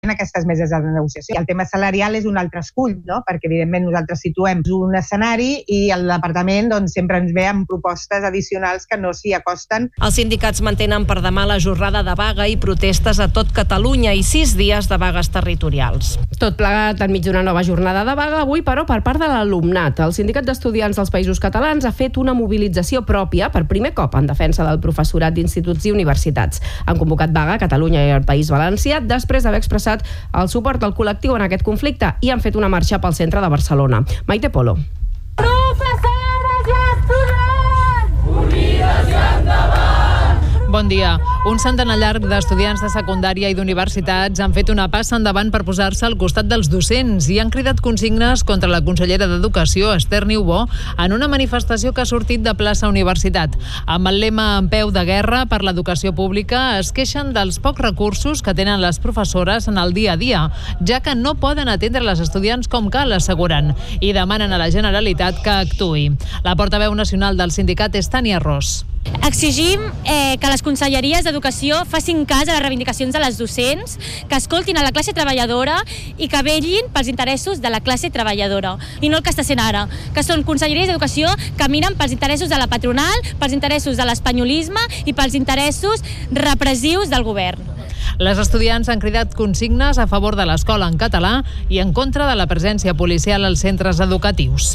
en aquestes meses de negociació. El tema salarial és un altre escull, no? Perquè evidentment nosaltres situem un escenari i el departament sempre ens ve amb propostes addicionals que no s'hi acosten. Els sindicats mantenen per demà la jornada de vaga i protestes a tot Catalunya i 6 dies de vagues territorials. Tot plegat enmig d'una nova jornada de vaga, avui però per part de l'alumnat. El Sindicat d'Estudiants dels Països Catalans ha fet una mobilització pròpia per primer cop en defensa del professorat d'instituts i universitats. Han convocat vaga a Catalunya i al País Valencià després d'haver expressat el suport al col·lectiu en aquest conflicte i han fet una marxa pel centre de Barcelona. Maite Polo. Professores i estudiants! Unides i endavant! Bon dia. Un centenar llarg d'estudiants de secundària i d'universitats han fet una passa endavant per posar-se al costat dels docents i han cridat consignes contra la consellera d'Educació, Esther Niubó, en una manifestació que ha sortit de plaça Universitat. Amb el lema En peu de guerra per l'educació pública, es queixen dels pocs recursos que tenen les professores en el dia a dia, ja que no poden atendre les estudiants com cal, asseguren, i demanen a la Generalitat que actuï. La portaveu nacional del sindicat és Tània Ros. Exigim que les conselleries d'Educació facin cas a les reivindicacions de les docents, que escoltin a la classe treballadora i que vetllin pels interessos de la classe treballadora. I no el que està sent ara, que són conselleries d'Educació que miren pels interessos de la patronal, pels interessos de l'espanyolisme i pels interessos repressius del govern. Les estudiants han cridat consignes a favor de l'escola en català i en contra de la presència policial als centres educatius.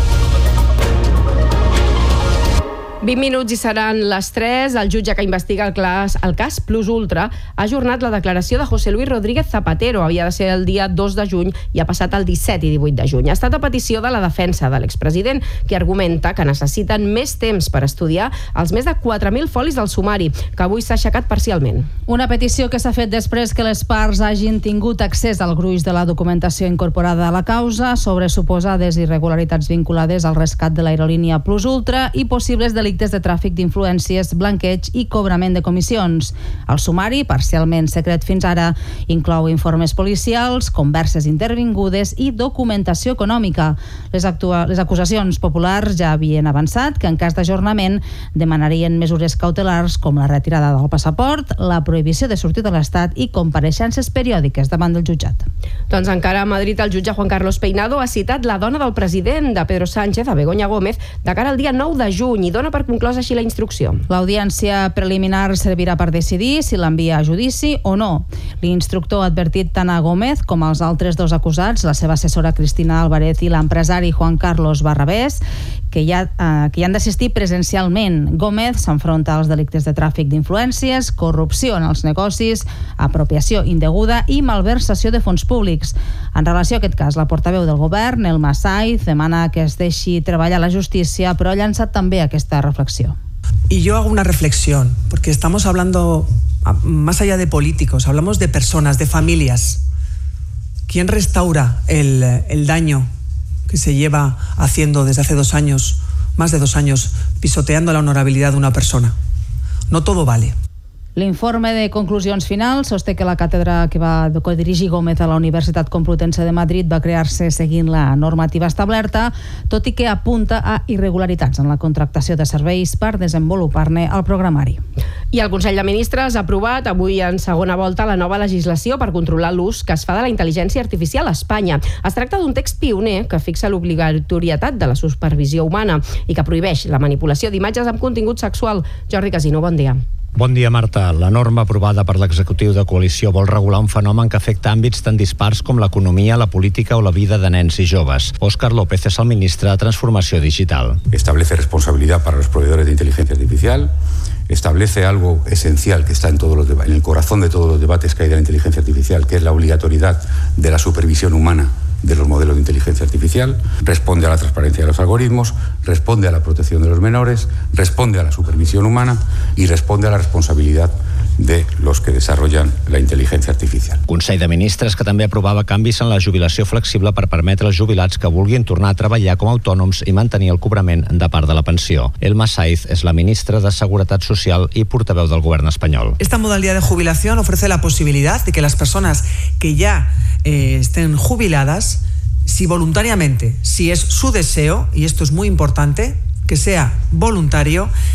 20 minuts i seran les 3. El jutge que investiga el cas Plus Ultra ha ajornat la declaració de José Luis Rodríguez Zapatero. Havia de ser el dia 2 de juny i ha passat el 17 i 18 de juny. Ha estat a petició de la defensa de l'expresident, que argumenta que necessiten més temps per estudiar els més de 4.000 folis del sumari, que avui s'ha aixecat parcialment. Una petició que s'ha fet després que les parts hagin tingut accés al gruix de la documentació incorporada a la causa sobre suposades irregularitats vinculades al rescat de l'aerolínia Plus Ultra i possibles delictes de tràfic d'influències, blanqueig i cobrament de comissions. El sumari, parcialment secret fins ara, inclou informes policials, converses intervingudes i documentació econòmica. Les acusacions populars ja havien avançat que en cas d'ajornament demanarien mesures cautelars com la retirada del passaport, la prohibició de sortir de l'Estat i compareixences periòdiques davant del jutjat. Doncs encara a Madrid el jutge Juan Carlos Peinado ha citat la dona del president, de Pedro Sánchez, a Begoña Gómez, de cara al dia 9 de juny i dona per conclosa així la instrucció. L'audiència preliminar servirà per decidir si l'envia a judici o no. L'instructor ha advertit tant a Gómez com als altres dos acusats, la seva assessora Cristina Álvarez i l'empresari Juan Carlos Barrabés, que hi han d'assistir presencialment. Gómez s'enfronta als delictes de tràfic d'influències, corrupció en els negocis, apropiació indeguda i malversació de fons públics. En relació a aquest cas, la portaveu del govern, Elma Saiz, demana que es deixi treballar la justícia, però ha llançat també aquesta reflexió. Y yo hago una reflexión, porque estamos hablando, más allá de políticos, hablamos de personas, de familias. ¿Quién restaura el daño que se lleva haciendo desde hace 2 años, más de 2 años, pisoteando la honorabilidad de una persona? No todo vale. L'informe de conclusions finals sosté que la càtedra que va codirigir Gómez a la Universitat Complutense de Madrid va crear-se seguint la normativa establerta, tot i que apunta a irregularitats en la contractació de serveis per desenvolupar-ne el programari. I el Consell de Ministres ha aprovat avui en segona volta la nova legislació per controlar l'ús que es fa de la intel·ligència artificial a Espanya. Es tracta d'un text pioner que fixa l'obligatorietat de la supervisió humana i que prohibeix la manipulació d'imatges amb contingut sexual. Jordi Casino, bon dia. Bon dia, Marta. La norma aprovada per l'executiu de coalició vol regular un fenomen que afecta àmbits tan dispars com l'economia, la política o la vida de nens i joves. Óscar López és el ministre de Transformació Digital. Establece responsabilidad para los proveedores de inteligencia artificial, establece algo esencial que está en el corazón de todos los debates que hay de la inteligencia artificial, que es la obligatoriedad de la supervisión humana de los modelos de inteligencia artificial, responde a la transparencia de los algoritmos, responde a la protección de los menores, responde a la supervisión humana y responde a la responsabilidad de los que desarrollan la inteligencia artificial. Consell de Ministres que també aprovava canvis en la jubilació flexible per permetre als jubilats que vulguin tornar a treballar com a autònoms i mantenir el cobrament de part de la pensió. Elma Saiz és la ministra de Seguretat Social i portaveu del govern espanyol. Esta modalidad de jubilación ofrece la posibilidad de que las personas que ya estén jubiladas, si voluntariamente, si es su deseo, y esto es muy importante, que sea voluntario,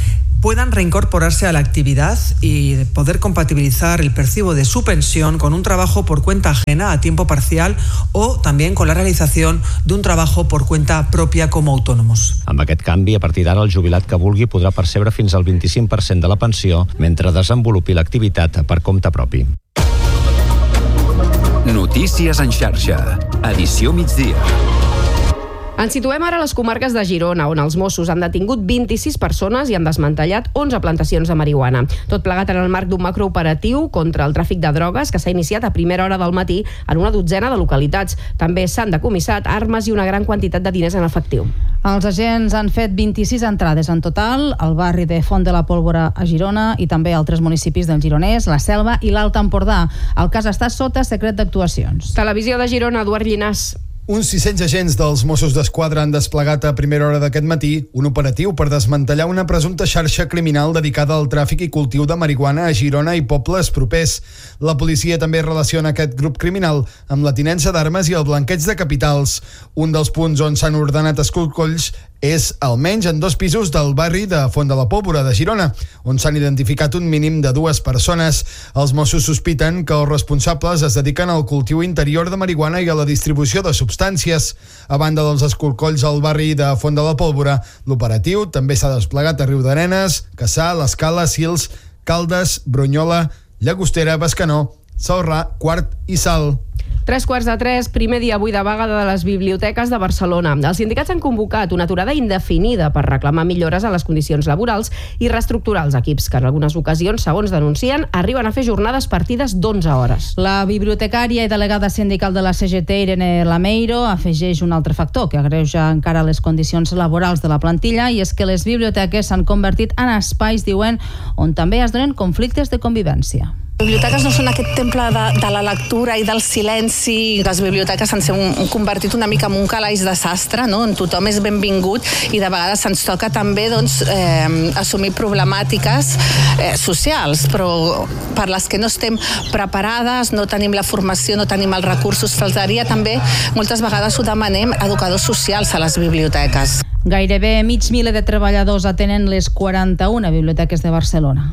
puedan reincorporarse a la actividad y poder compatibilizar el percibo de su pensión con un trabajo por cuenta ajena a tiempo parcial o también con la realización de un trabajo por cuenta propia como autónomos. Amb aquest canvi, a partir d'ara el jubilat que vulgui podrà percebre fins al 25% de la pensió mentre desenvolupi l'activitat per compte propi. Notícies en xarxa, edició migdia. Ens situem ara a les comarques de Girona, on els Mossos han detingut 26 persones i han desmantellat 11 plantacions de marihuana. Tot plegat en el marc d'un macrooperatiu contra el tràfic de drogues que s'ha iniciat a primera hora del matí en una dotzena de localitats. També s'han decomissat armes i una gran quantitat de diners en efectiu. Els agents han fet 26 entrades en total al barri de Font de la Pólvora a Girona i també a altres municipis del Gironès, la Selva i l'Alt Empordà. El cas està sota secret d'actuacions. Televisió de Girona, Eduard Llinàs. Uns 600 agents dels Mossos d'Esquadra han desplegat a primera hora d'aquest matí un operatiu per desmantellar una presumpta xarxa criminal dedicada al tràfic i cultiu de marihuana a Girona i pobles propers. La policia també relaciona aquest grup criminal amb la tinença d'armes i el blanqueig de capitals. Un dels punts on s'han ordenat escorcolls és almenys en 2 pisos del barri de Font de la Pólvora de Girona, on s'han identificat un mínim de 2 persones. Els Mossos sospiten que els responsables es dediquen al cultiu interior de marihuana i a la distribució de substàncies. A banda dels escorcolls al barri de Font de la Pólvora, l'operatiu també s'ha desplegat a Riudarenes, Cassà, l'Escala, Sils, Caldes, Brunyola, Llagostera, Bescanó, Celrà, Quart i Salt. 3:45, primer dia avui de vaga de les biblioteques de Barcelona. Els sindicats han convocat una aturada indefinida per reclamar millores a les condicions laborals i reestructurar els equips, que en algunes ocasions, segons denuncien, arriben a fer jornades partides d'11 hores. La bibliotecària i delegada sindical de la CGT, Irene Lameiro, afegeix un altre factor que agreuja encara les condicions laborals de la plantilla, i és que les biblioteques s'han convertit en espais, diuen, on també es donen conflictes de convivència. Les biblioteques no són aquest temple de la lectura i del silenci. Les biblioteques s'han convertit una mica en un calaix de sastre, no? On tothom és benvingut i de vegades se'ns toca també assumir problemàtiques socials, però per les que no estem preparades, no tenim la formació, no tenim els recursos. Faltaria també, moltes vegades ho demanem, educadors socials a les biblioteques. Gairebé mig miler de treballadors atenen les 41 biblioteques de Barcelona.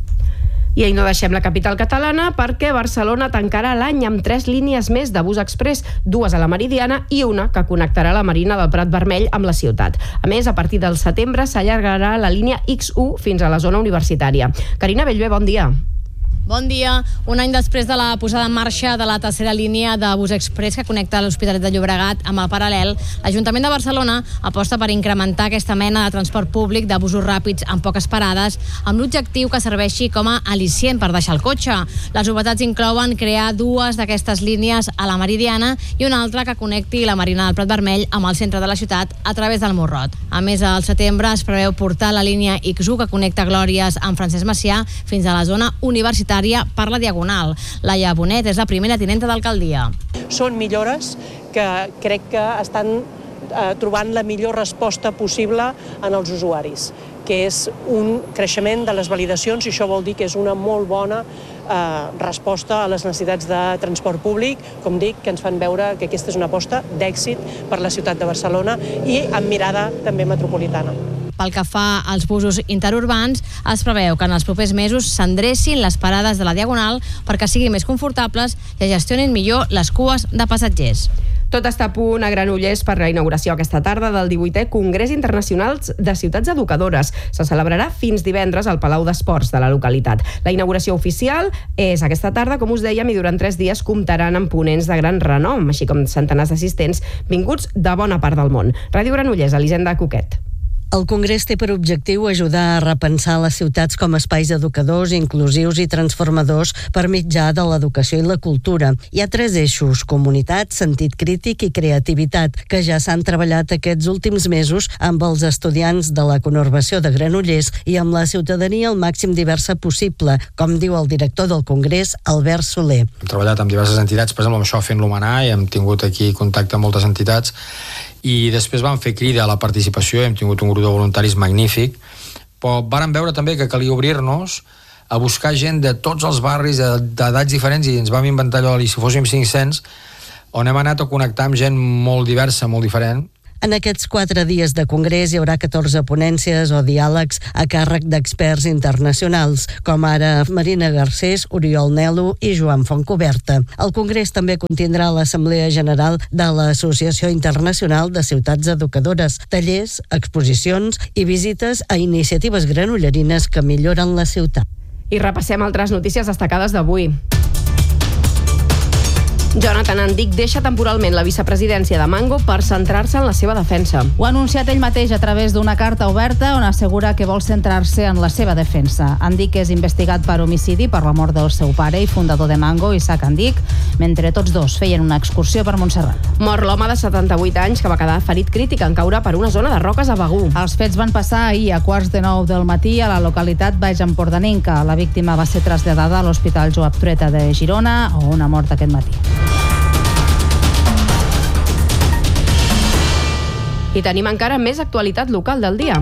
I ahir no deixem la capital catalana perquè Barcelona tancarà l'any amb 3 línies més de bus express, 2 a la Meridiana i una que connectarà la Marina del Prat Vermell amb la ciutat. A més, a partir del setembre s'allargarà la línia X1 fins a la zona universitària. Carina Bellver, bon dia. Bon dia. Un any després de la posada en marxa de la tercera línia de bus express que connecta l'Hospitalet de Llobregat amb el Paral·lel, l'Ajuntament de Barcelona aposta per incrementar aquesta mena de transport públic de busos ràpids amb poques parades, amb l'objectiu que serveixi com a al·licient per deixar el cotxe. Les novetats inclouen crear 2 d'aquestes línies a la Meridiana i una altra que connecti la Marina del Prat Vermell amb el centre de la ciutat a través del Morrot. A més, al setembre es preveu portar la línia X1 que connecta Glòries amb Francesc Macià fins a la zona universitària per la Diagonal. Laia Bonet és la primera tinenta d'alcaldia. Són millores que crec que estan trobant la millor resposta possible en els usuaris, que és un creixement de les validacions, i això vol dir que és una molt bona resposta a les necessitats de transport públic, com dic, que ens fan veure que aquesta és una aposta d'èxit per la ciutat de Barcelona i amb mirada també metropolitana. Pel que fa als busos interurbans, es preveu que en els propers mesos s'endrecin les parades de la Diagonal perquè siguin més confortables i es gestionin millor les cues de passatgers. Tot està a punt a Granollers per la inauguració aquesta tarda del 18è Congrés Internacional de Ciutats Educadores. Se celebrarà fins divendres al Palau d'Esports de la localitat. La inauguració oficial és aquesta tarda, com us dèiem, i durant 3 dies comptaran amb ponents de gran renom, així com centenars d'assistents vinguts de bona part del món. Ràdio Granollers, Elisenda Coquet. El Congrés té per objectiu ajudar a repensar les ciutats com a espais educadors, inclusius i transformadors per mitjà de l'educació i la cultura. Hi ha 3 eixos: comunitat, sentit crític i creativitat, que ja s'han treballat aquests últims mesos amb els estudiants de la conurbació de Granollers i amb la ciutadania el màxim diversa possible, com diu el director del Congrés, Albert Soler. Hem treballat amb diverses entitats, per exemple, amb això fent l'Humanà, i hem tingut aquí contacte amb moltes entitats, i després vam fer crida a la participació, hem tingut un grup de voluntaris magnífic, però vàrem veure també que calia obrir-nos a buscar gent de tots els barris, d'edats diferents, i ens vam inventar allò, i si fóssim 500, on hem anat a connectar amb gent molt diversa, molt diferent. En aquests 4 dies de congrés hi haurà 14 ponències o diàlegs a càrrec d'experts internacionals, com ara Marina Garcés, Oriol Nel·lo i Joan Fontcoberta. El congrés també contindrà l'Assemblea General de l'Associació Internacional de Ciutats Educadores, tallers, exposicions i visites a iniciatives granollerines que milloren la ciutat. I repassem altres notícies destacades d'avui. Jonathan Andic deixa temporalment la vicepresidència de Mango per centrar-se en la seva defensa. Ho ha anunciat ell mateix a través d'una carta oberta on assegura que vol centrar-se en la seva defensa. Andic és investigat per homicidi per la mort del seu pare i fundador de Mango, Isaac Andic, mentre tots dos feien una excursió per Montserrat. Mor l'home de 78 anys que va quedar ferit crític en caure per una zona de roques a Begur. Els fets van passar ahir a 8:45 del matí a la localitat baix empordaninca. La víctima va ser traslladada a l'Hospital Joan Trueta de Girona, on ha mort aquest matí. I tenim encara més actualitat local del dia.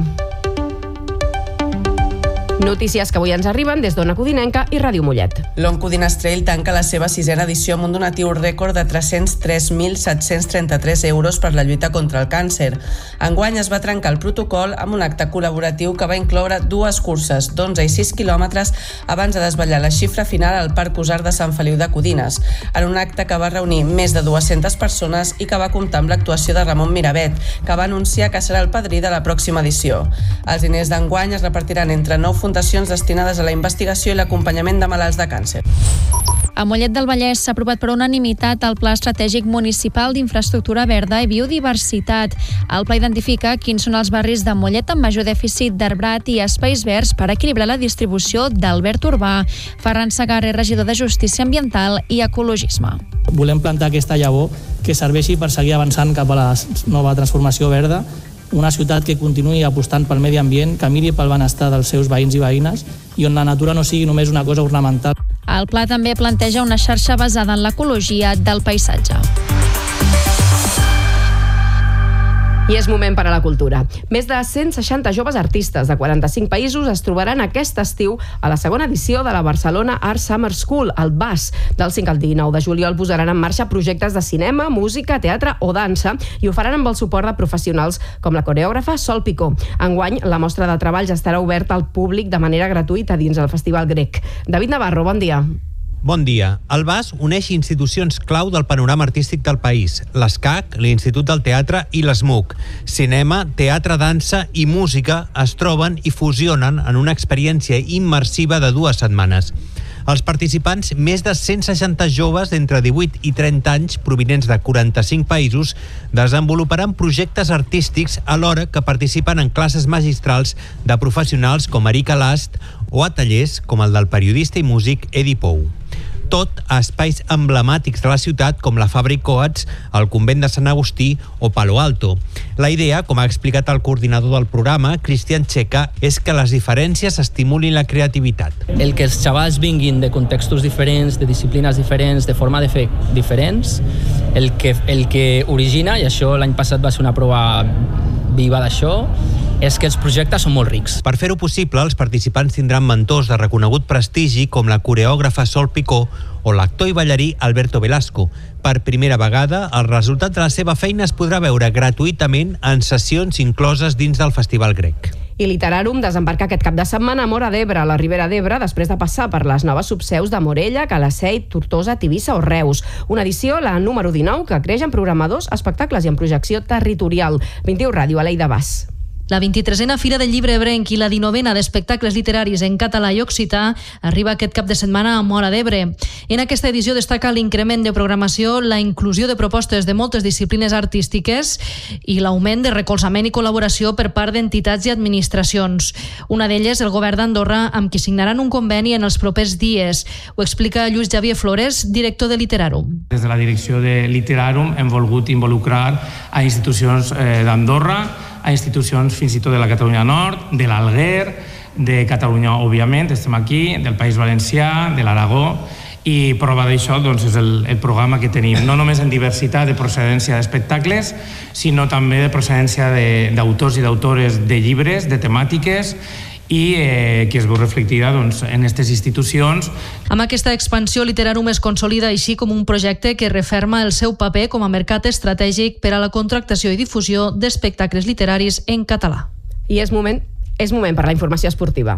Notícies que avui ens arriben des d'Ona Codinenca i Ràdio Mollet. L'Oncodinastrell tanca la seva 6ª edició amb un donatiu rècord de 303.733 euros per la lluita contra el càncer. Enguany es va trencar el protocol amb un acte col·laboratiu que va incloure 2 curses d'11 i 6 quilòmetres abans de desvetllar la xifra final al Parc Usar de Sant Feliu de Codines, en un acte que va reunir més de 200 persones i que va comptar amb l'actuació de Ramon Miravet, que va anunciar que serà el padrí de la pròxima edició. Els diners d'enguany es repartiran entre 9 fundacions destinades a la investigació i l'acompanyament de malalts de càncer. A Mollet del Vallès s'ha aprovat per unanimitat el Pla Estratègic Municipal d'Infraestructura Verda i Biodiversitat. El pla identifica quins són els barris de Mollet amb major dèficit d'arbrat i espais verds per equilibrar la distribució del verd urbà. Ferran Segarra, regidor de Justícia Ambiental i Ecologisme. Volem plantar aquesta llavor que serveixi per seguir avançant cap a la nova transformació verda, una ciutat que continuï apostant pel medi ambient, que miri pel benestar dels seus veïns i veïnes i on la natura no sigui només una cosa ornamental. El pla també planteja una xarxa basada en l'ecologia del paisatge. I és moment per a la cultura. Més de 160 joves artistes de 45 països es trobaran aquest estiu a la segona edició de la Barcelona Art Summer School, el BAS. Del 5 al 19 de juliol posaran en marxa projectes de cinema, música, teatre o dansa i ho faran amb el suport de professionals com la coreògrafa Sol Picó. Enguany, la mostra de treballs estarà oberta al públic de manera gratuïta dins el Festival Grec. David Navarro, bon dia. Bon dia. El BAS uneix institucions clau del panorama artístic del país. L'ESCAC, l'Institut del Teatre i l'ESMUC. Cinema, teatre, dansa i música es troben i fusionen en una experiència immersiva de 2 setmanes. Els participants, més de 160 joves d'entre 18 i 30 anys provinents de 45 països, desenvoluparan projectes artístics alhora que participen en classes magistrals de professionals com Erika Last o a tallers com el del periodista i músic Edi Pou. Tot a espais emblemàtics de la ciutat com la Fabri Coats, el Convent de Sant Agustí o Palo Alto. La idea, com ha explicat el coordinador del programa, Cristian Checa, és que les diferències estimulin la creativitat. El que els xavals vinguin de contextos diferents, de disciplines diferents, de forma de fer diferents, el que origina, i això l'any passat va ser una prova viva d'això, és que els projectes són molt rics. Per fer-ho possible, els participants tindran mentors de reconegut prestigi com la coreògrafa Sol Picó o l'actor i ballarí Alberto Velasco. Per primera vegada, el resultat de la seva feina es podrà veure gratuïtament en sessions incloses dins del Festival Grec. I Literarum desembarca aquest cap de setmana a Móra d'Ebre, a la Ribera d'Ebre, després de passar per les noves subseus de Morella, Calaceit, Tortosa, Tivissa o Reus. Una edició, la número 19, que creix en programadors, espectacles i en projecció territorial. 21 Ràdio, Aleida Bas. La 23a Fira del Llibre Ebrenc i la 19a d'espectacles literaris en català i occità arriba aquest cap de setmana a Móra d'Ebre. En aquesta edició destaca l'increment de programació, la inclusió de propostes de moltes disciplines artístiques i l'augment de recolzament i col·laboració per part d'entitats i administracions. Una d'elles, el govern d'Andorra, amb qui signaran un conveni en els propers dies. Ho explica Lluís Javier Flores, director de Literarum. Des de la direcció de Literarum hem volgut involucrar a institucions d'Andorra, a institucions fins i tot de la Catalunya Nord, de l'Alguer, de Catalunya, òbviament, estem aquí, del País Valencià, de l'Aragó, i prova d'això doncs, és el programa que tenim, no només en diversitat de procedència d'espectacles, sinó també de procedència d'autors i d'autores de llibres, de temàtiques, i que es veu reflectida en aquestes institucions. Amb aquesta expansió, Literarum es consolida així com un projecte que referma el seu paper com a mercat estratègic per a la contractació i difusió d'espectacles literaris en català. I és moment per la informació esportiva,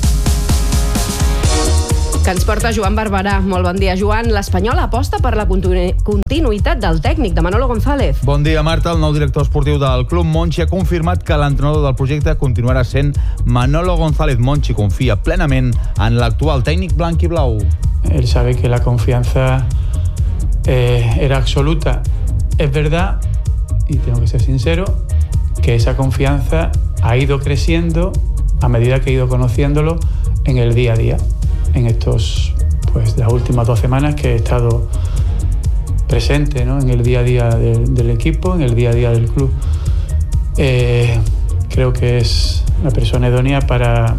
que ens porta Joan Barberà. Molt bon dia, Joan. L'Espanyol aposta per la continuïtat del tècnic de Manolo González. Bon dia, Marta. El nou director esportiu del Club, Monchi, ha confirmat que l'entrenador del projecte continuarà sent Manolo González. Monchi confia plenament en l'actual tècnic blanc i blau. Él sabe que la confianza era absoluta. Es verdad, y tengo que ser sincero, que esa confianza ha ido creciendo a medida que he ido conociéndolo en el día a día. En las últimas 2 semanas que he estado presente, ¿no?, en el día a día del equipo, en el día a día del club. Creo que es la persona idónea para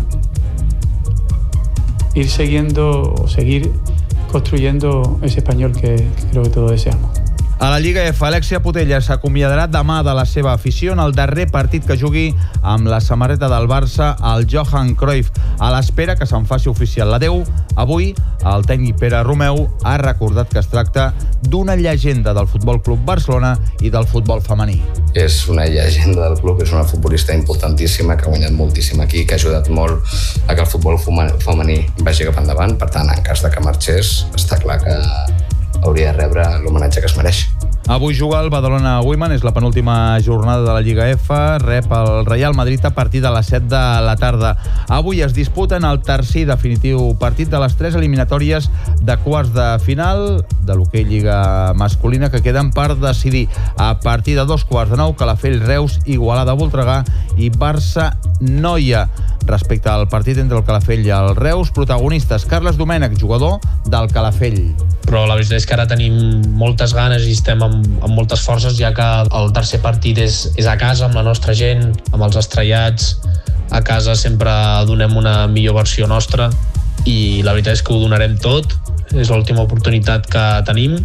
ir seguir construyendo ese Español que creo que todos deseamos. A la Lliga F, Alexia Putellas s'acomiadarà demà de la seva afició en el darrer partit que jugui amb la samarreta del Barça al Johan Cruyff, a l'espera que se'n faci oficial l'adeu. Avui, el tècnic Pere Romeu ha recordat que es tracta d'una llegenda del Futbol Club Barcelona i del futbol femení. És una llegenda del club, és una futbolista importantíssima que ha guanyat moltíssim aquí, que ha ajudat molt a que el futbol femení vagi cap endavant. Per tant, en cas de que marxés, està clar que hauria de rebre l'homenatge que es mereix. Avui juga el Badalona Women, és la penúltima jornada de la Lliga F, rep el Real Madrid a partir de les 7 de la tarda. Avui es disputen el tercer i definitiu partit de les 3 eliminatòries de quarts de final de l'hoquei Lliga masculina que queden per decidir. A partir de 2:15, Calafell Reus, Igualada Voltregà i Barça Noia. Respecte al partit entre el Calafell i el Reus, protagonistes Carles Domènech, jugador del Calafell. Però la veritat és que ara tenim moltes ganes i estem amb moltes forces, ja que el tercer partit és a casa, amb la nostra gent, amb els estrellats. A casa sempre donem una millor versió nostra i la veritat és que ho donarem tot. És l'última oportunitat que tenim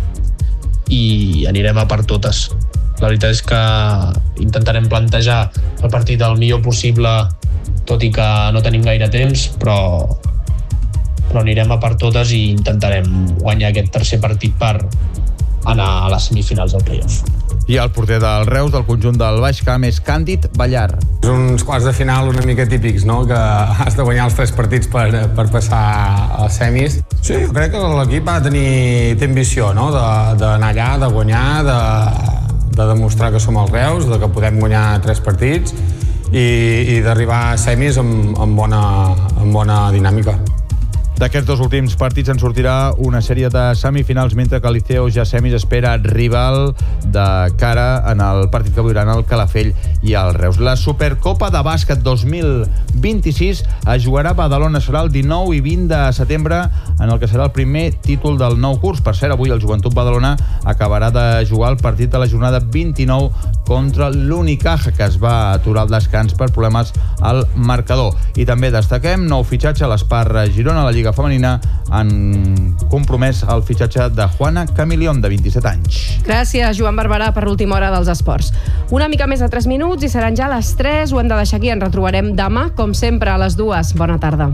i anirem a per totes. La veritat és que intentarem plantejar el partit el millor possible, tot i que no tenim gaire temps, però anirem a per totes i intentarem guanyar aquest tercer partit per anar a les semifinals del playoff. I el porter del Reus, del conjunt del Baix Camp, és Càndid Ballar. És uns quarts de final una mica típics, no?, que has de guanyar els 3 partits per passar a semis. Sí, jo crec que l'equip té ambició, no?, d'anar allà, de guanyar, de demostrar que som el Reus, de que podem guanyar 3 partits i d'arribar a semis amb bona dinàmica. D'aquests 2 últims partits en sortirà una sèrie de semifinals, mentre que el Liceo ja semis espera rival de cara en el partit que viuran el Calafell i el Reus. La Supercopa de Bàsquet 2026 es jugarà a Badalona, serà el 19 i 20 de setembre, en el que serà el primer títol del nou curs. Per cert, avui el Joventut Badalona acabarà de jugar el partit de la jornada 29 contra l'Unicaja, que es va aturar al descans per problemes al marcador. I també destaquem nou fitxatge a l'Espar Girona. La Lliga femenina han compromès el fitxatge de Juana Camilión, de 27 anys. Gràcies, Joan Barberà, per l'última hora dels esports. Una mica més de 3 minuts i seran ja les 3. Ho hem de deixar aquí. Ens retrobarem demà, com sempre, a les 2. Bona tarda.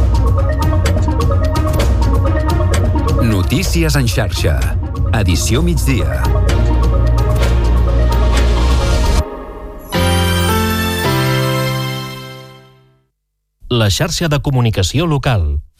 Notícies en xarxa. Edició migdia. La xarxa de comunicació local.